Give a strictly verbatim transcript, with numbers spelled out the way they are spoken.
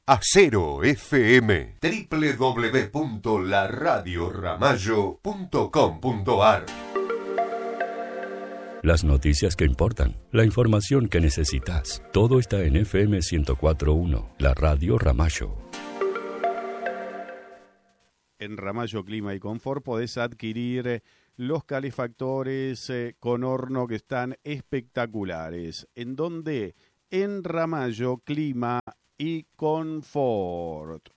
Acero F M, doble u doble u doble u punto la radio ramallo punto com punto a r. Las noticias que importan, la información que necesitas, todo está en F M ciento cuatro punto uno, la radio Ramallo. En Ramallo Clima y Confort podés adquirir los calefactores eh, con horno que están espectaculares. ¿En dónde? En Ramallo Clima y Confort.